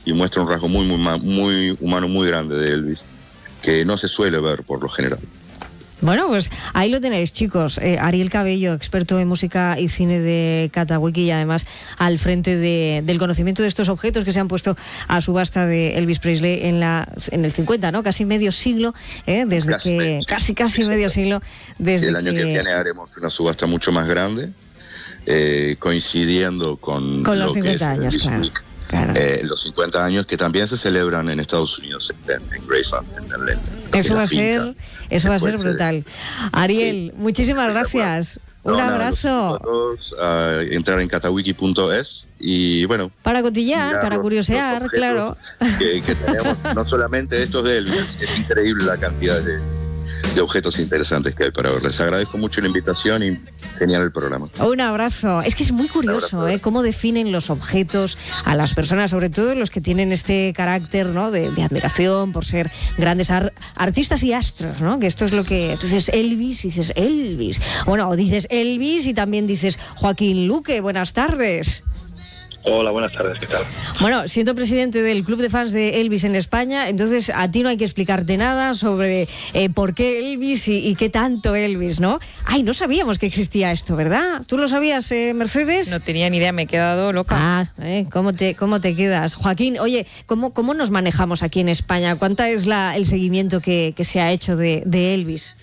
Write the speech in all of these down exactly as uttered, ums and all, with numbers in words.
y muestra un rasgo muy, muy, muy humano, muy grande de Elvis, que no se suele ver por lo general. Bueno, pues ahí lo tenéis, chicos. Eh, Ariel Cabello, experto en música y cine de Catawiki y además al frente de, del conocimiento de estos objetos que se han puesto a subasta de Elvis Presley en la en el cincuenta, ¿no? Casi medio siglo, ¿eh? Desde casi que medio, casi casi sí, medio siglo desde y el año que... que viene haremos una subasta mucho más grande, eh, coincidiendo con, con los lo cincuenta que es años, Elvis claro. Week. Claro. Eh, los cincuenta años que también se celebran en Estados Unidos, en, en Graceland, en, en, en eso va a ser, eso va a ser brutal. Ariel, sí, muchísimas gracias. No, Un abrazo. Nada, a todos a entrar en catawiki punto es y bueno. Para cotillar, para curiosear, claro. Que, que tenemos, no solamente estos de Elvis, es increíble la cantidad de, de objetos interesantes que hay para ver. Les agradezco mucho la invitación y genial el programa. Un abrazo. Es que es muy curioso, ¿eh? Cómo definen los objetos a las personas, sobre todo los que tienen este carácter, ¿no? de, de admiración por ser grandes ar- artistas y astros, ¿no? Que esto es lo que... Tú dices Elvis y dices Elvis. Bueno, o dices Elvis y también dices Joaquín Luque. Buenas tardes. Hola, buenas tardes, ¿qué tal? Bueno, siendo presidente del Club de Fans de Elvis en España, entonces a ti no hay que explicarte nada sobre eh, por qué Elvis y, y qué tanto Elvis, ¿no? Ay, no sabíamos que existía esto, ¿verdad? ¿Tú lo sabías, eh, Mercedes? No tenía ni idea, me he quedado loca. Ah, ¿eh? ¿Cómo te, cómo te quedas? Joaquín, oye, ¿cómo, cómo nos manejamos aquí en España? ¿Cuánta es la, el seguimiento que, que se ha hecho de, de Elvis?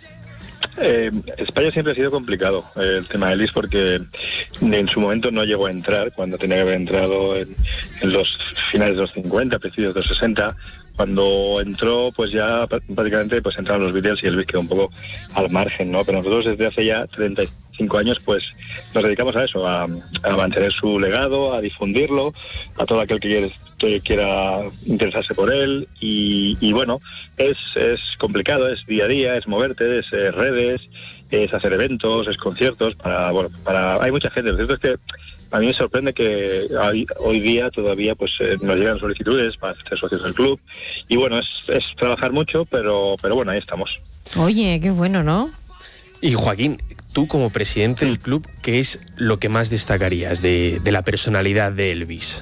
Eh, España siempre ha sido complicado eh, el tema de Elvis porque en su momento no llegó a entrar cuando tenía que haber entrado en, en los finales de los cincuenta, principios de los sesenta. Cuando entró, pues ya prácticamente pues entraron los Beatles y Elvis quedó un poco al margen, ¿no? Pero nosotros desde hace ya treinta y cinco años pues nos dedicamos a eso, a, a mantener su legado, a difundirlo, a todo aquel que quiere, que quiera interesarse por él y, y bueno, es, es complicado, es día a día, es moverte, es eh, redes, es hacer eventos, es conciertos, para bueno, para hay mucha gente. Lo cierto es que a mí me sorprende que hoy, hoy día todavía pues eh, nos llegan solicitudes para ser socios del club y bueno, es, es trabajar mucho, pero pero bueno, ahí estamos. Oye, qué bueno, ¿no? Y Joaquín, tú como presidente del club, ¿qué es lo que más destacarías de, de la personalidad de Elvis?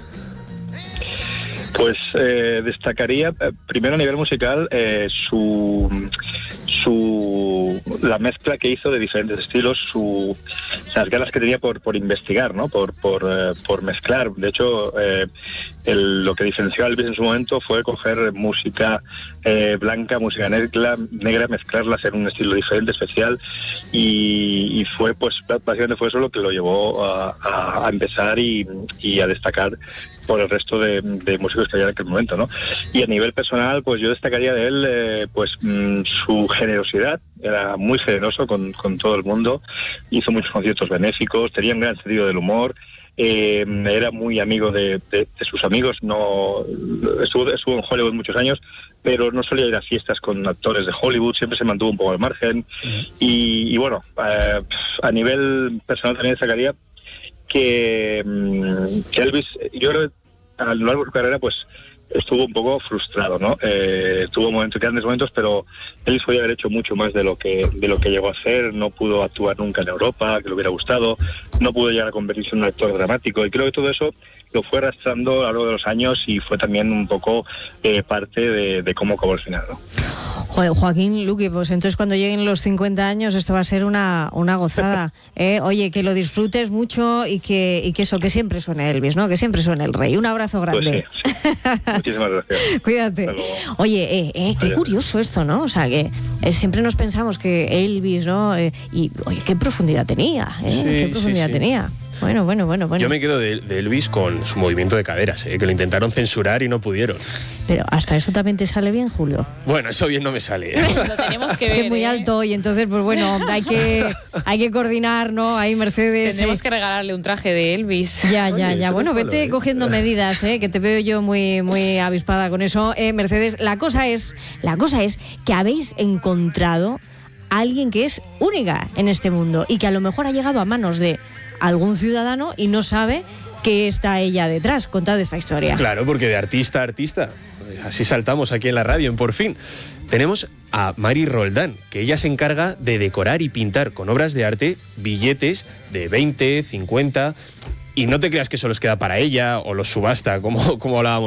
Pues eh, destacaría eh, primero a nivel musical eh, su su la mezcla que hizo de diferentes estilos, su las ganas que tenía por por investigar, ¿no? Por por eh, por mezclar. De hecho, eh, el, lo que diferenció a Elvis en su momento fue coger música eh, blanca, música negra, negra, mezclarlas en un estilo diferente, especial, y, y fue pues básicamente fue eso lo que lo llevó a, a, a empezar y, y a destacar por el resto de, de músicos que había en aquel momento, ¿no? Y a nivel personal, pues yo destacaría de él eh, pues mmm, su generosidad. Era muy generoso con, con todo el mundo, hizo muchos conciertos benéficos, tenía un gran sentido del humor, eh, era muy amigo de, de, de sus amigos, no estuvo, estuvo en Hollywood muchos años, pero no solía ir a fiestas con actores de Hollywood, siempre se mantuvo un poco al margen. Uh-huh. y, y bueno, eh, a nivel personal también destacaría que, que Elvis, yo creo que a lo largo de su carrera pues estuvo un poco frustrado, ¿no? Eh, tuvo momentos, grandes momentos, pero Elvis podía haber hecho mucho más de lo que de lo que llegó a hacer. No pudo actuar nunca en Europa, que le hubiera gustado, no pudo llegar a convertirse en un actor dramático, y creo que todo eso lo fue arrastrando a lo largo de los años y fue también un poco eh, parte de, de cómo acabó el final, ¿no? Joder, Joaquín Luque, pues entonces cuando lleguen los cincuenta años esto va a ser una, una gozada. ¿eh? Oye, que lo disfrutes mucho y que, y que eso, que siempre suene Elvis, ¿no? Que siempre suene el rey. Un abrazo grande. Pues sí, sí. Muchísimas gracias. Cuídate. Oye, eh, eh, qué Adiós. Curioso esto, ¿no? O sea, que eh, siempre nos pensamos que Elvis, ¿no? Eh, y, oye, qué profundidad tenía, ¿eh? Sí, qué profundidad sí, sí. tenía. Bueno, bueno, bueno, bueno. Yo me quedo de, de Elvis con su movimiento de caderas, ¿eh? Que lo intentaron censurar y no pudieron. Pero hasta eso también te sale bien, Julio. Bueno, eso bien no me sale. Lo tenemos que ver. Es que es muy ¿eh? alto y entonces, pues bueno, hay que, hay que coordinar, ¿no? Ahí Mercedes. Tenemos eh. que regalarle un traje de Elvis. Ya, ya, Oye, ya. Bueno, vete ¿eh? cogiendo medidas, ¿eh? Que te veo yo muy, muy avispada con eso, eh, Mercedes. La cosa es, la cosa es que habéis encontrado a alguien que es única en este mundo y que a lo mejor ha llegado a manos de algún ciudadano y no sabe que está ella detrás. Contad esta historia. Claro, porque de artista a artista, así saltamos aquí en la radio, en Por Fin. Tenemos a Mari Roldán, que ella se encarga de decorar y pintar con obras de arte billetes de veinte, cincuenta, y no te creas que eso los queda para ella o los subasta, como, como hablábamos